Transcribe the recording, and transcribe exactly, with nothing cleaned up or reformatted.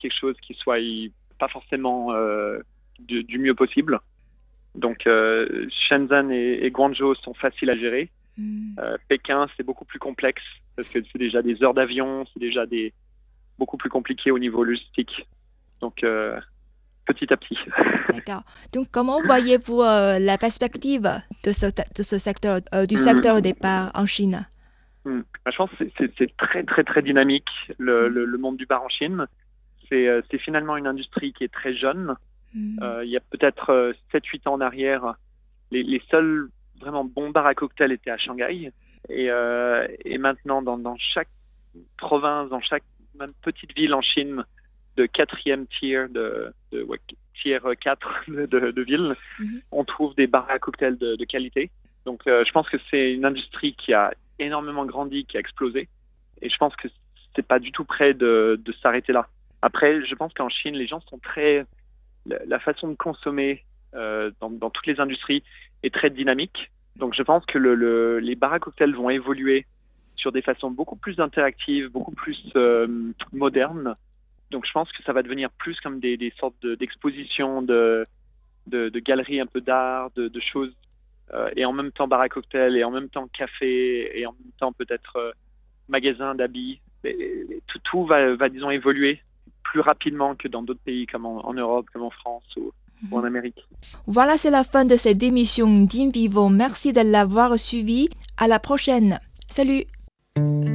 quelque chose qui soit pas forcément euh, du, du mieux possible. Donc euh, Shenzhen et, et Guangzhou sont faciles à gérer. Mm. Euh, Pékin, c'est beaucoup plus complexe parce que c'est déjà des heures d'avion, c'est déjà des beaucoup plus compliqué au niveau logistique. Donc euh, petit à petit. D'accord. Donc, comment voyez-vous euh, la perspective de ce, de ce secteur, euh, du secteur au départ en Chine? Mmh. Je pense que c'est, c'est très, très, très dynamique, le, le, le monde du bar en Chine. C'est, c'est finalement une industrie qui est très jeune. Mmh. Euh, il y a peut-être euh, sept huit ans en arrière, les, les seuls vraiment bons bars à cocktails étaient à Shanghai. Et, euh, et maintenant, dans, dans chaque province, dans chaque même petite ville en Chine, de quatrième tier, de, de ouais, tier quatre de, de, de ville, mmh. on trouve des bars à cocktails de, de qualité. Donc, euh, je pense que c'est une industrie qui a énormément grandi, qui a explosé. Et je pense que c'est pas du tout prêt de, de s'arrêter là. Après, je pense qu'en Chine, les gens sont très... La, la façon de consommer euh, dans, dans toutes les industries est très dynamique. Donc, je pense que le, le, les bars à cocktails vont évoluer sur des façons beaucoup plus interactives, beaucoup plus euh, modernes. Donc, je pense que ça va devenir plus comme des, des sortes de, d'expositions, de, de, de galeries un peu d'art, de, de choses Euh, et en même temps bar à cocktail, et en même temps café, et en même temps peut-être euh, magasin d'habits. Et, et, tout, tout va, va, disons, évoluer plus rapidement que dans d'autres pays comme en, en Europe, comme en France ou, mmh. ou en Amérique. Voilà, c'est la fin de cette émission d'Invivo. Merci de l'avoir suivi. À la prochaine. Salut!